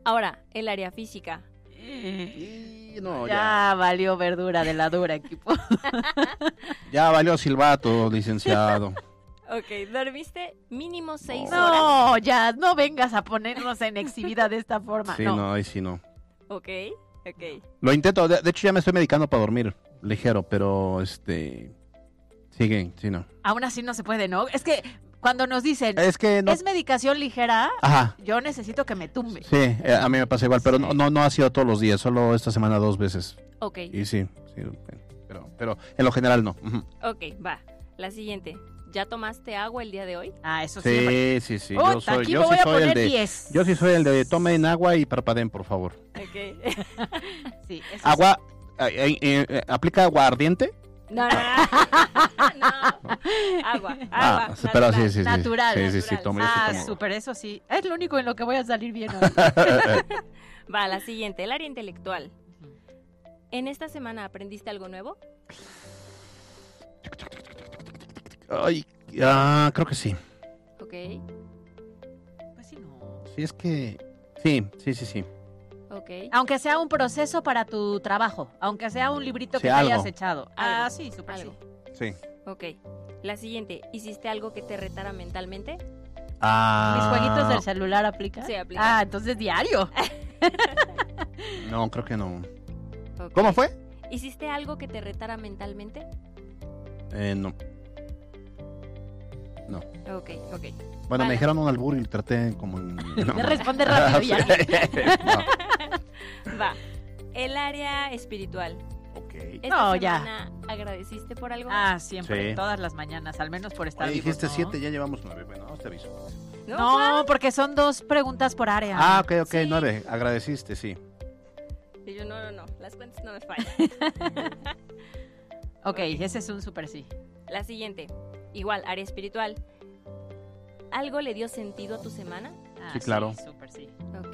Ahora, el área física. Y no, Ya valió verdura de la dura, equipo. ya valió silbato, licenciado. Ok, ¿dormiste mínimo 6 horas? No, ya, no vengas a ponernos en exhibida de esta forma. Sí, no, ahí sí no. Ok. Lo intento, de hecho ya me estoy medicando para dormir ligero, pero sigue, sí, no. Aún así no se puede, ¿no? Es que cuando nos dicen, Es que no. es medicación ligera, Ajá. yo necesito que me tumbe. Sí, a mí me pasa igual, pero no ha sido todos los días, solo esta semana 2 veces. Ok, Y sí, pero en lo general no. Ujú. ok, va. La siguiente. ¿Ya tomaste agua el día de hoy? Ah, eso sí. Sí. Puta, aquí me voy a poner 10. Yo sí soy el de tomen agua y parpadeen, por favor. Ok. Sí, eso Agua, ¿aplica agua ardiente? No. Agua. Pero natural. sí. Natural. Sí, tomo, yo sí tomo. Súper, eso sí. Es lo único en lo que voy a salir bien hoy. Va, la siguiente. El área intelectual. ¿En esta semana aprendiste algo nuevo? Ay, creo que sí. Ok. Pues sí, no. Sí, es que... Sí. Ok. Aunque sea un proceso para tu trabajo, aunque sea un librito Sí, que te algo. hayas echado. Algo. Sí, súper sí. Algo. Sí. Ok. La siguiente. ¿Hiciste algo que te retara mentalmente? ¿Mis jueguitos del celular aplican? Sí, aplican. Entonces diario. No, creo que no. Ok. ¿Cómo fue? ¿Hiciste algo que te retara mentalmente? No. Ok. Bueno, Vale. me dijeron un albur y traté como... De responder rápido ya. Va. El área espiritual. Ok. ¿Esta No, ya. semana agradeciste por algo? Siempre, Sí. todas las mañanas, al menos por estar Oye, vivos, dijiste ¿no? 7, ya llevamos 9. Bueno, te aviso. No, porque son 2 preguntas por área. Ok, Sí. 9. Agradeciste, sí. Y yo, no. Las cuentas no me fallan. Ok, ese es un súper sí. La siguiente. Igual, área espiritual. ¿Algo le dio sentido a tu semana? Sí, claro. Súper sí. Ok.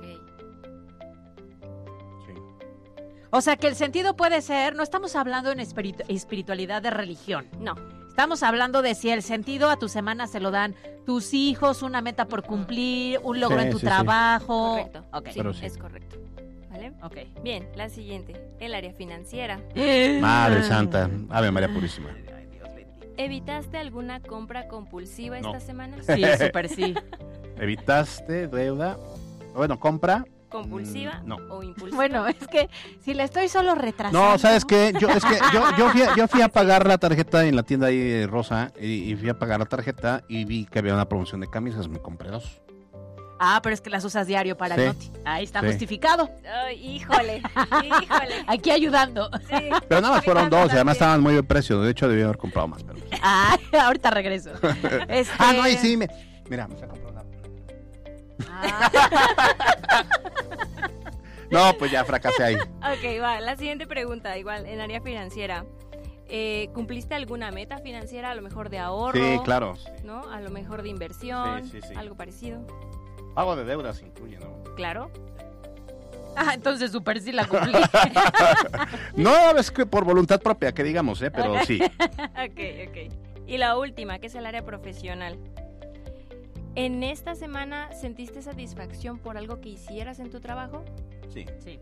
Sí. O sea, que el sentido puede ser, no estamos hablando en espiritualidad de religión. No. Estamos hablando de si el sentido a tu semana se lo dan tus hijos, una meta por cumplir, un logro Sí, en tu sí, sí. trabajo. Correcto. Ok. Sí, Pero sí. es correcto. ¿Vale? Ok. Bien, la siguiente. El área financiera. Madre Santa, Ave María Purísima. ¿Evitaste alguna compra compulsiva No. esta semana? Sí, súper sí. ¿Evitaste deuda? Bueno, compra. ¿Compulsiva No. o impulsiva? Bueno, es que si le estoy solo retrasando. No, ¿sabes qué? Yo fui a pagar la tarjeta en la tienda ahí Rosa y fui a pagar la tarjeta y vi que había una promoción de camisas, me compré 2. Pero es que las usas diario para Sí. el noti. Ahí está Sí. justificado. Ay, híjole. Aquí ayudando. Sí. Pero nada más fueron 2 y además También. estaban muy buen precio, de hecho debí haber comprado más. Pero... Ahorita regreso. no, ahí sí, mira, me fui a comprar una. No, pues ya fracasé ahí. Ok, va. La siguiente pregunta, igual, en área financiera. ¿Cumpliste alguna meta financiera, a lo mejor de ahorro? Sí, claro. ¿No? A lo mejor de inversión, Sí. algo parecido. Pago de deudas incluye, ¿no? Claro. Entonces súper sí la cumplí. No, es que por voluntad propia, que digamos, pero sí. Ok. Y la última, que es el área profesional. ¿En esta semana sentiste satisfacción por algo que hicieras en tu trabajo? Sí. Sí.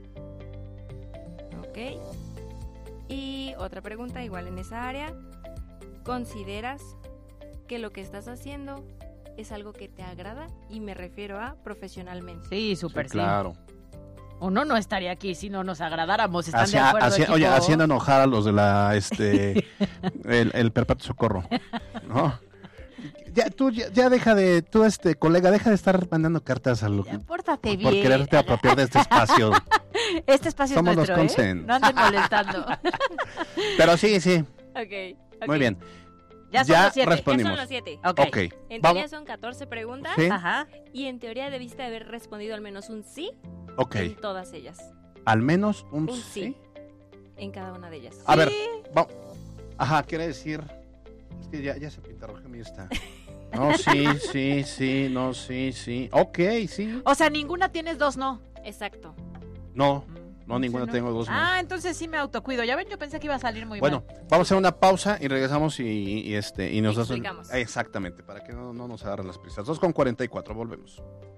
Ok. Y otra pregunta, igual en esa área. ¿Consideras que lo que estás haciendo es algo que te agrada? Y me refiero a profesionalmente. Sí, súper sí. Claro. Uno no estaría aquí si no nos agradáramos. ¿Están de acuerdo, equipo? Oye, haciendo enojar a los de la el perpetuo socorro, ¿no? Ya deja de, colega, deja de estar mandando cartas a lo Ya, pórtate por bien. quererte apropiar de este espacio. Este espacio Somos es nuestro, los Consen. No anden molestando. Pero sí, Ok. muy bien. Ya son Ya los 7. respondimos. Ya son los 7. Ok. Ok, En vamos. teoría son 14 preguntas. Sí, Ajá. Y en teoría debiste haber respondido al menos un sí ok. en todas ellas. Al menos un Un sí. sí. En cada una de ellas. A ver, vamos. Ajá, quiere decir. Es que ya se pintarrojó mi esta. No, sí. No, sí. Ok, sí. O sea, ninguna tienes 2 no. Exacto. No, ninguna no. tengo 2. No. Entonces sí me autocuido. Ya ven, yo pensé que iba a salir muy Bueno, mal. vamos a hacer una pausa y regresamos y nos hacen. Explicamos. Exactamente, para que no nos agarren las prisas. 2:44, volvemos.